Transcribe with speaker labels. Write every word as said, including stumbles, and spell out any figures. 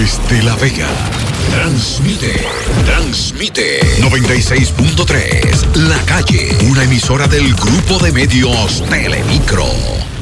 Speaker 1: Desde La Vega, transmite, transmite noventa y seis punto tres, La Calle, una emisora del Grupo de Medios Telemicro.